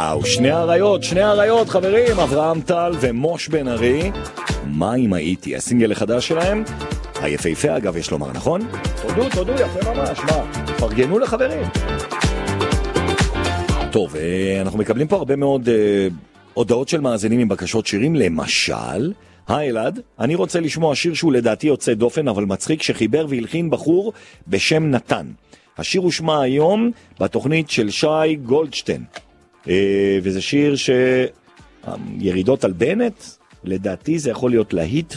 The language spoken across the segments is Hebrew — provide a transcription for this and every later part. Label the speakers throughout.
Speaker 1: וואו, שני אריות חברים, אברהם טל ומוש בן ארי. מה אם הייתי? הסינגל החדש שלהם, היפהפה אגב יש לומר, נכון? תודו, יפה ממש, מה? פרגנו לחברים. טוב, אנחנו מקבלים פה הרבה מאוד הודעות של מאזינים עם בקשות שירים, למשל, אלעד, אני רוצה לשמוע שיר שהוא לדעתי יוצא דופן אבל מצחיק, שחיבר והלחין בחור בשם נתן. השיר הושמע היום בתוכנית של שי גולדשטיין, וזה שיר שירידות על בנט, לדעתי זה יכול להיות להיט.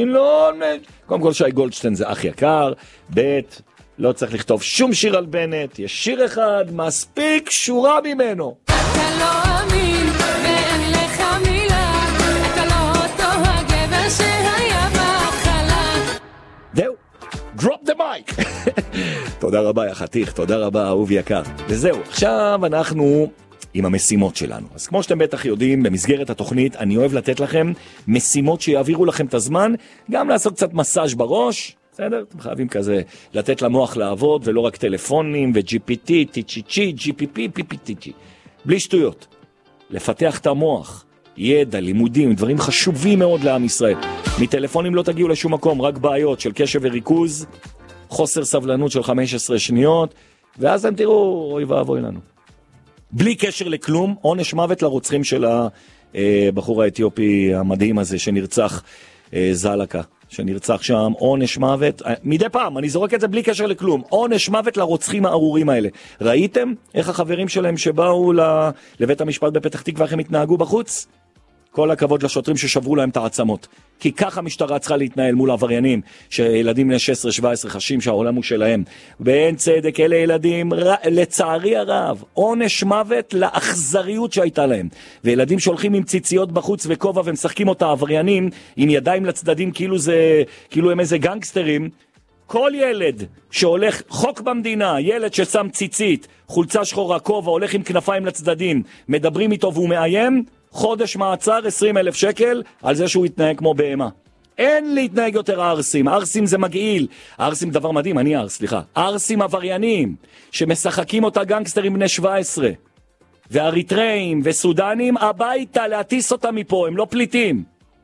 Speaker 1: קודם כל שי גולדשטיין זה אח יקר, בית, לא צריך לכתוב שום שיר על בנט, יש שיר אחד, מספיק שורה ממנו.
Speaker 2: אתה לא אמין ואין לך מילה, אתה לא אותו הגבר שהיה בהתחלה.
Speaker 1: זהו, drop the mic. תודה רבה יא חתיך, תודה רבה אהוב יקר. וזהו, עכשיו אנחנו עם המשימות שלנו. אז כמו שאתם בטח יודעים, במסגרת התוכנית אני אוהב לתת לכם משימות שיעבירו לכם את הזמן, גם לעשות קצת מסאז' בראש, בסדר? אתם חייבים כזה לתת למוח לעבוד, ולא רק טלפונים ו-GPT, TCC, GPP, PPTG. בלי שטויות. לפתח את המוח, ידע, לימודים, דברים חשובים מאוד לעם ישראל. מטלפונים לא תגיעו לשום מקום, רק בעיות של קשב וריכוז, חוסר סבלנות של 15 שניות, ואז אתם תראו, אוי ואבוי לנו. בלי קשר לכלום, עונש מוות לרוצחים של הבחור האתיופי המדהים הזה שנרצח, זלקה, שנרצח שם, עונש מוות, מדי פעם, אני זורק את זה בלי קשר לכלום, עונש מוות לרוצחים הארורים האלה. ראיתם איך החברים שלהם שבאו לבית המשפט בפתח תקווה, איך הם התנהגו בחוץ? כל הכבוד לשוטרים ששברו להם את העצמות. כי ככה המשטרה צריכה להתנהל מול העבריינים, שילדים בני 16-17 חשים שהעולם הוא שלהם. ואין צדק, אלה ילדים, לצערי הרב, עונש מוות לאכזריות שהייתה להם. וילדים שהולכים עם ציציות בחוץ וכובע ומשחקים אותה עבריינים, עם ידיים לצדדים כאילו הם איזה גנגסטרים. כל ילד שהולך, חוק במדינה, ילד ששם ציצית, חולצה שחורה, כובע, הולך עם כנפיים לצדדים, מדברים איתו והוא מאיים, חודש מעצר, 20,000 שקל, על זה שהוא יתנהג כמו בהמה. אין להתנהג יותר ארסים, ארסים זה מגעיל, ארסים דבר מדהים, אני ארס, סליחה, ארסים עבריינים, שמשחקים אותה גנגסטרים בני 17, ואריתראים וסודנים, הביתה, להטיס אותם מפה, הם לא פליטים.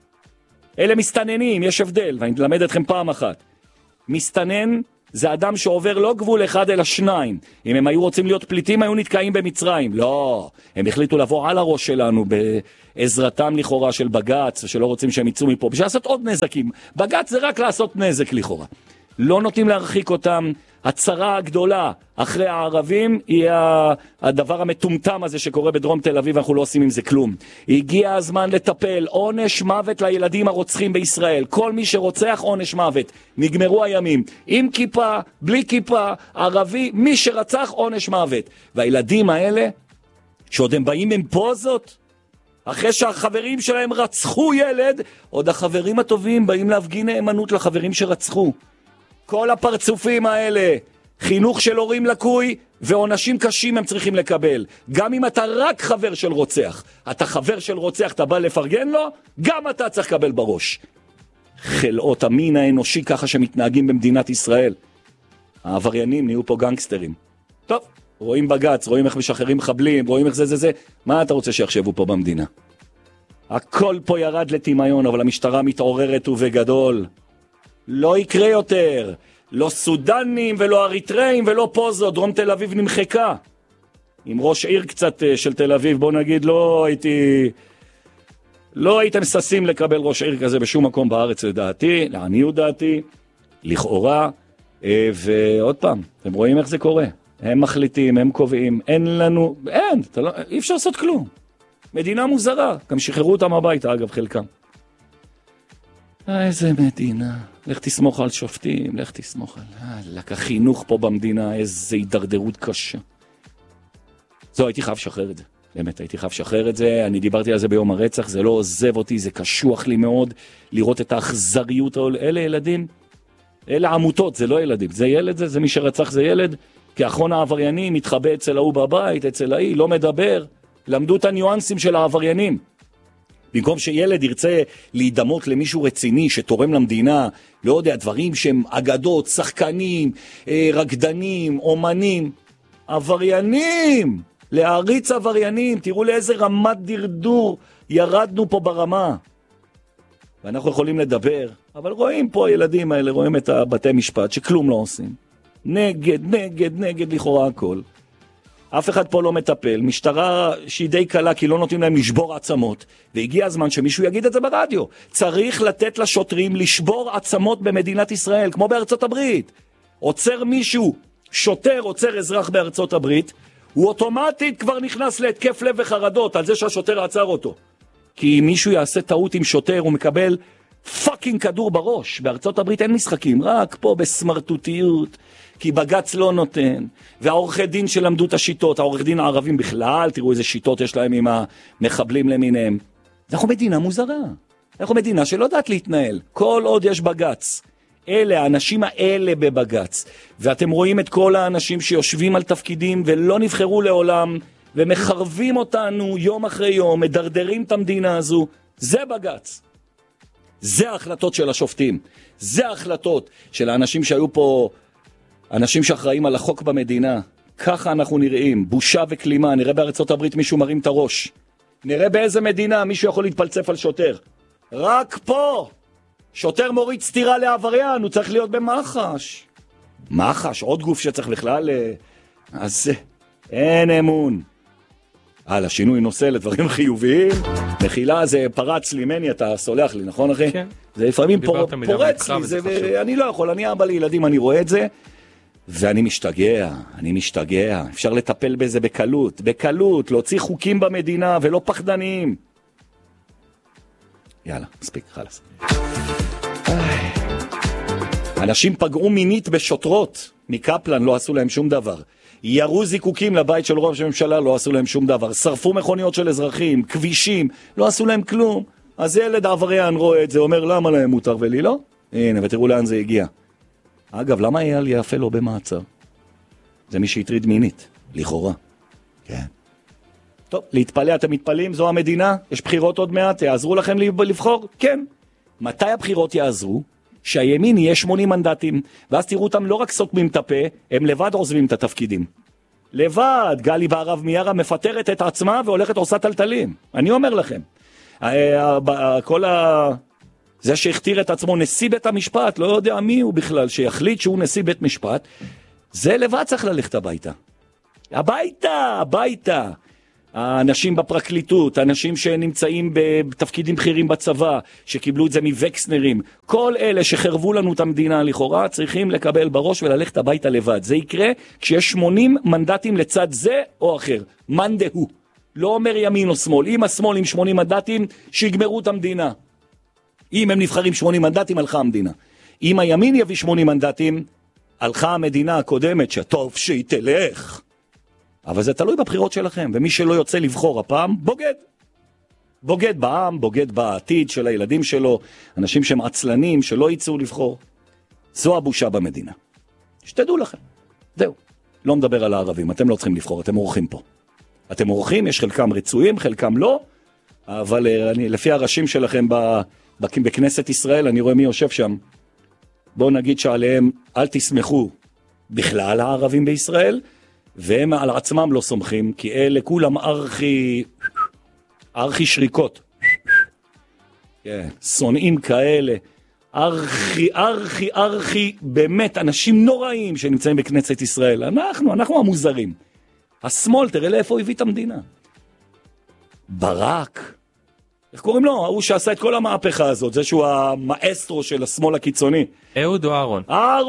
Speaker 1: אלה מסתננים, יש הבדל, ואני אלמד אתכם פעם אחת. מסתנן זה אדם שעובר לא גבול אחד אלא שניים. אם הם היו רוצים להיות פליטים, היו נתקעים במצרים. לא, הם החליטו לבוא על הראש שלנו בעזרתם לכאורה של בגץ, שלא רוצים שהם יצאו מפה, בשביל לעשות עוד נזקים. בגץ זה רק לעשות נזק לכאורה. לא נותנים להרחיק אותם. הצרה הגדולה אחרי הערבים היא הדבר המטומטם הזה שקורה בדרום תל אביב, אנחנו לא עושים עם זה כלום. הגיע הזמן לטפל, עונש מוות לילדים הרוצחים בישראל. כל מי שרוצח עונש מוות, נגמרו הימים. עם כיפה, בלי כיפה, ערבי, מי שרצח עונש מוות. והילדים האלה, שעוד הם באים עם פוזות, אחרי שהחברים שלהם רצחו ילד, עוד החברים הטובים באים להפגין נאמנות לחברים שרצחו. כל הפרצופים האלה, חינוך של הורים לקוי ועונשים קשים הם צריכים לקבל. גם אם אתה רק חבר של רוצח, אתה חבר של רוצח, אתה בא לפרגן לו, גם אתה צריך לקבל בראש. חלאות המין האנושי ככה שמתנהגים במדינת ישראל. העבריינים נהיו פה גנגסטרים. טוב, רואים בגץ, רואים איך משחררים מחבלים, רואים איך זה. מה אתה רוצה שיחשבו פה במדינה? הכל פה ירד לטמיון, אבל המשטרה מתעוררת ובגדול. לא יקרה יותר, לא סודנים ולא אריתראים ולא פוזו, דרום תל אביב נמחקה. עם ראש עיר קצת של תל אביב, בוא נגיד, לא הייתם ססים לקבל ראש עיר כזה בשום מקום בארץ לדעתי, לעניות דעתי, לכאורה, ועוד פעם, אתם רואים איך זה קורה, הם מחליטים, הם קובעים, אי אפשר לעשות כלום. מדינה מוזרה, גם שחררו אותם הביתה אגב חלקם. איזה מדינה, לך תסמוך על שופטים, לך תסמוך על החינוך פה במדינה, איזה הידרדרות קשה. זו, הייתי חייב לשחרר את זה, באמת הייתי חייב לשחרר את זה, אני דיברתי על זה ביום הרצח, זה לא עוזב אותי, זה קשוח לי מאוד, לראות את האכזריות, אלה ילדים, אלה עמותות, זה לא ילדים, זה ילד, זה מי שרצח זה ילד, כי אחרון העבריינים מתחבא אצל ההוא בבית, אצל ההיא, לא מדבר, למדו את הניואנסים של העבריינים. במקום שילד ירצה להידמות למישהו רציני שתורם למדינה, לא יודע, דברים שהם אגדות, שחקנים, רקדנים, אומנים, עבריינים, להריץ עבריינים, תראו לאיזה רמת דרדור ירדנו פה ברמה. ואנחנו יכולים לדבר, אבל רואים פה הילדים האלה, רואים את הבתי משפט שכלום לא עושים. נגד לכאורה הכל. אף אחד פה לא מטפל, משטרה שהיא די קלה כי לא נותנים להם לשבור עצמות, והגיע הזמן שמישהו יגיד את זה ברדיו. צריך לתת לשוטרים לשבור עצמות במדינת ישראל, כמו בארצות הברית. עוצר מישהו, שוטר עוצר אזרח בארצות הברית, הוא אוטומטית כבר נכנס להתקף לב וחרדות על זה שהשוטר עצר אותו. כי אם מישהו יעשה טעות עם שוטר, הוא מקבל פאקינג כדור בראש. בארצות הברית אין משחקים, רק פה בסמרטוטיות, כי בגץ לא נותן, והעורכי דין שלמדו את השיטות, העורכי דין הערבים בכלל, תראו איזה שיטות יש להם עם המחבלים למיניהם. אנחנו מדינה מוזרה, אנחנו מדינה שלא יודעת להתנהל, כל עוד יש בגץ. אלה, האנשים האלה בבגץ, ואתם רואים את כל האנשים שיושבים על תפקידים ולא נבחרו לעולם, ומחרבים אותנו יום אחרי יום, מדרדרים את המדינה הזו, זה בגץ. זה ההחלטות של השופטים, זה ההחלטות של האנשים שהיו פה, אנשים שאחראים על החוק במדינה. ככה אנחנו נראים, בושה וכלימה. נראה בארצות הברית מישהו מרים את הראש, נראה באיזה מדינה מישהו יכול להתפלצף על שוטר. רק פה שוטר מוריד סתירה לעבריין, הוא צריך להיות במח"ש. מח"ש, עוד גוף שצריך בכלל, אז אין אמון. השינוי נושא לדברים חיוביים, מחילה זה פרץ לי מני, אתה סולח לי, נכון אחי?
Speaker 3: כן.
Speaker 1: זה לפעמים פורץ לי, אני לא יכול, אני אבא לילדים, אני רואה את זה, ואני משתגע, אפשר לטפל בזה בקלות, להוציא חוקים במדינה ולא פחדניים. יאללה, מספיק, חלס. אנשים פגעו מינית בשוטרות מקפלן, לא עשו להם שום דבר. ירו זיקוקים לבית של ראש הממשלה, לא עשו להם שום דבר. שרפו מכוניות של אזרחים, כבישים, לא עשו להם כלום. אז ילד עבריין רואה את זה, אומר למה להם מותר ולי לא? הנה, ותראו לאן זה הגיע. אגב, למה אייל יפה לא במעצר? זה מי שהטריד מינית, לכאורה. כן. טוב, להתפלא, אתם מתפלאים, זו המדינה, יש בחירות עוד מעט, יעזרו לכם לבחור? כן. מתי הבחירות יעזרו? שהימין יהיה 80 מנדטים, ואז תראו אותם לא רק סותמים את הפה, הם לבד עוזבים את התפקידים. לבד, גלי בהרב מיארה מפטרת את עצמה והולכת עושה טלטלים. אני אומר לכם, זה שהכתיר את עצמו נשיא בית המשפט, לא יודע מי הוא בכלל, שיחליט שהוא נשיא בית משפט, זה לבד צריך ללכת הביתה. הביתה. האנשים בפרקליטות, האנשים שנמצאים בתפקידים בכירים בצבא, שקיבלו את זה מווקסנרים, כל אלה שחרבו לנו את המדינה לכאורה, צריכים לקבל בראש וללכת הביתה לבד. זה יקרה כשיש 80 מנדטים לצד זה או אחר. מאן דהוא. לא אומר ימין או שמאל. אם השמאל עם 80 מנדטים, שיגמרו את המדינה. אם הם נבחרים 80 מנדטים, הלכה המדינה. אם הימין יביא 80 מנדטים, הלכה המדינה הקודמת, שטוב שהיא תלך. אבל זה תלוי בבחירות שלכם, ומי שלא יוצא לבחור הפעם, בוגד. בוגד בעם, בוגד בעתיד של הילדים שלו, אנשים שהם עצלנים, שלא יצאו לבחור. זו הבושה במדינה. שתדעו לכם. זהו. לא מדבר על הערבים, אתם לא צריכים לבחור, אתם אורחים פה. אתם אורחים, יש חלקם רצויים, חלקם לא, אבל לפי הראשים שלכם בכנסת ישראל, אני רואה מי יושב שם. בואו נגיד שעליהם אל תסמכו בכלל הערבים בישראל, והם על עצמם לא סומכים, כי אלה כולם ארכי שריקות. כן, שונאים כאלה. ארכי, באמת, אנשים נוראים שנמצאים בכנסת ישראל. אנחנו המוזרים. השמאל, תראה לאיפה הוא הביא את המדינה. ברק. איך קוראים לו? הוא שעשה את כל המהפכה הזאת, זה שהוא המאסטרו של השמאל הקיצוני.
Speaker 3: אהוד או אהרון?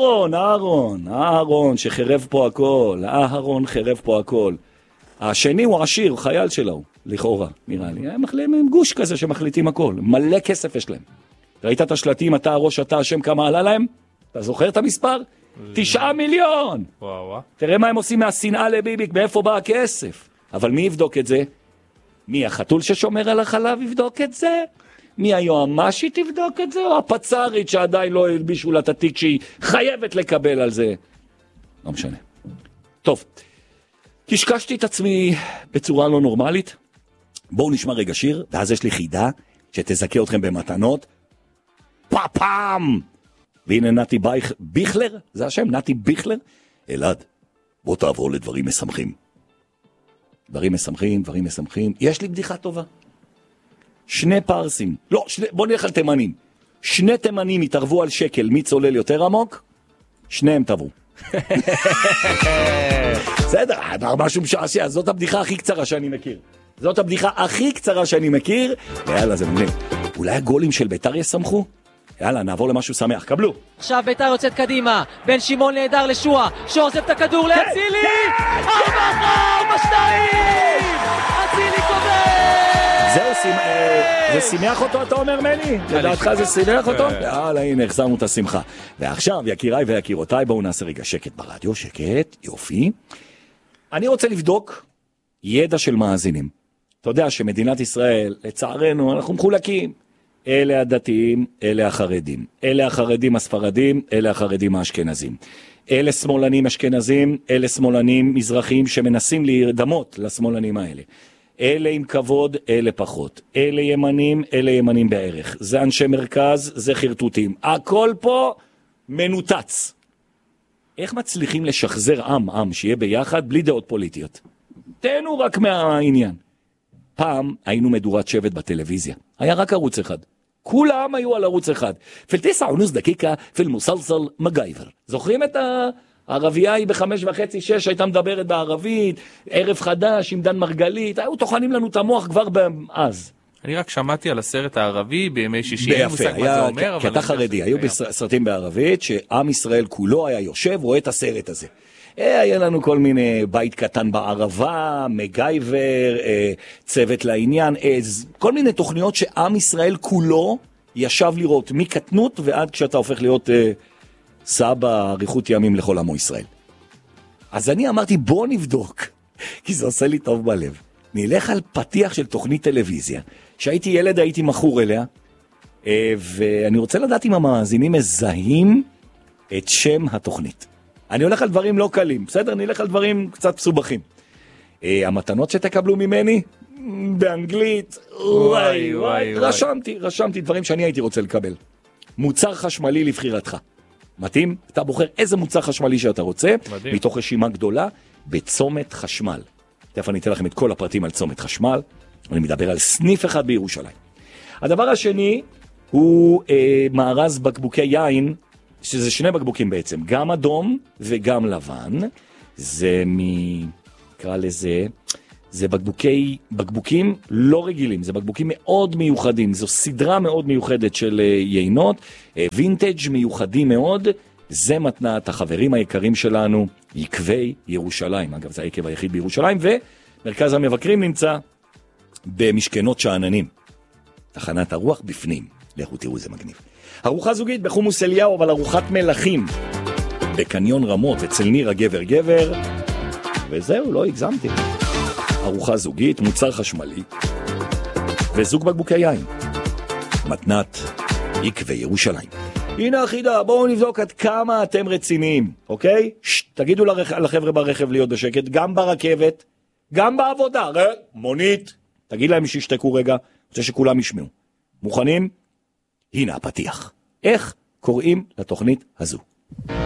Speaker 1: אהרון שחרב פה הכל, אהרון חרב פה הכל. השני הוא עשיר, חייל שלו, לכאורה, נראה לי. הם גוש כזה שמחליטים הכל, מלא כסף יש להם. ראית את השלטים, אתה הראש, אתה השם, כמה עלה להם? אתה זוכר את המספר? 9 מיליון!
Speaker 3: וואו.
Speaker 1: תראה מה הם עושים מהשנאה לביביק, מאיפה בא הכסף. אבל מי יבדוק את זה? מי החתול ששומר על החלב יבדוק את זה? מי היועמשית יבדוק את זה? או הפצרית שעדיין לא הלבישו לה את התיק שהיא חייבת לקבל על זה? לא משנה. טוב, קשקשתי את עצמי בצורה לא נורמלית. בואו נשמע רגע שיר, ואז יש לי חידה שתזכה אתכם במתנות. פעם! והנה נתי ביכלר, זה השם, נתי ביכלר. אלעד, בוא תעבור לדברים משמחים. דברים משמחים, דברים משמחים. יש לי בדיחה טובה. שני פרסים, לא, בוא נלך על תימנים. שני תימנים התערבו על שקל, מי צולל יותר עמוק? שניהם טבעו. בסדר, משהו משעשע, זאת הבדיחה הכי קצרה שאני מכיר. זאת הבדיחה הכי קצרה שאני מכיר, ויאללה, זה מגניב. אולי הגולים של ביתר ישמחו? יאללה, נעבור למשהו שמח, קבלו.
Speaker 3: עכשיו ביתר יוצאת קדימה, בן שמעון נהדר לשועה, שעוזב את הכדור לאצילי! 4-2! אצילי כובש!
Speaker 1: זהו, זה שימח אותו, אתה אומר מני? לדעתך זה שימח אותו? יאללה, הנה, החזרנו את השמחה. ועכשיו, יקיריי ויקירותיי, בואו נעשה רגע שקט ברדיו, שקט, יופי. אני רוצה לבדוק ידע של מאזינים. אתה יודע שמדינת ישראל, לצערנו, אנחנו מחולקים. אלה הדתיים, אלה החרדים. אלה החרדים הספרדים, אלה החרדים האשכנזים. אלה שמאלנים אשכנזים, אלה שמאלנים מזרחים שמנסים להירדמות לשמאלנים האלה. אלה עם כבוד, אלה פחות. אלה ימנים, אלה ימנים בערך. זה אנשי מרכז, זה חרטוטים. הכל פה מנותץ. איך מצליחים לשחזר עם שיהיה ביחד בלי דעות פוליטיות? תהנו רק מהעניין. פעם היינו מדורת שבט בטלוויזיה. היה רק ערוץ אחד. כולם היו על ערוץ אחד. פלטיסה ונוס דקיקה פילמוסלסל מגייבר. זוכרים את הערבייה היא ב5:30-6 הייתה מדברת בערבית, ערב חדש עם דן מרגלית, היו טוחנים לנו את המוח כבר אז.
Speaker 4: אני רק שמעתי על הסרט הערבי בימי שישי, אין מושג מה זה אומר.
Speaker 1: כי אתה חרדי, היו בסרטים בערבית שעם ישראל כולו היה יושב, רואה את הסרט הזה. היה לנו כל מיני בית קטן בערבה, מגייבר, צוות לעניין, כל מיני תוכניות שעם ישראל כולו ישב לראות מקטנות ועד כשאתה הופך להיות סבא אריכות ימים לכל עמו ישראל. אז אני אמרתי בוא נבדוק, כי זה עושה לי טוב בלב. נלך על פתיח של תוכנית טלוויזיה, שהייתי ילד הייתי מכור אליה, ואני רוצה לדעת אם המאזינים מזהים את שם התוכנית. אני הולך על דברים לא קלים, בסדר? נלך על דברים קצת מסובכים. המתנות שתקבלו ממני, באנגלית, וואי, רשמתי דברים שאני הייתי רוצה לקבל. מוצר חשמלי לבחירתך. מתאים? אתה בוחר איזה מוצר חשמלי שאתה רוצה, מדהים. מתוך רשימה גדולה, בצומת חשמל. תכף אני אתן לכם את כל הפרטים על צומת חשמל, אני מדבר על סניף אחד בירושלים. הדבר השני הוא מארז בקבוקי יין, שזה שני בקבוקים בעצם, גם אדום וגם לבן. זה נקרא לזה, זה בקבוקים לא רגילים, זה בקבוקים מאוד מיוחדים, זו סדרה מאוד מיוחדת של יינות, וינטג' מיוחדים מאוד, זה מתנת החברים היקרים שלנו, יקבי ירושלים, אגב זה היקב היחיד בירושלים, ומרכז המבקרים נמצא במשכנות שעננים, תחנת הרוח בפנים, לכו תראו זה מגניב. ארוחה זוגית בחומוס אליהו, אבל ארוחת מלכים בקניון רמות אצל ניר הגבר גבר, וזהו, לא הגזמתי. ארוחה זוגית, מוצר חשמלי וזוג בקבוקי יין, מתנת יקבי ירושלים. הנה החידה, בואו נבדוק עד כמה אתם רציניים, אוקיי? תגידו לחבר'ה ברכב להיות בשקט, גם ברכבת, גם בעבודה, מונית, תגיד להם שישתקו רגע, רוצה שכולם ישמעו. מוכנים? הנה הפתיח. איך קוראים לתוכנית הזו?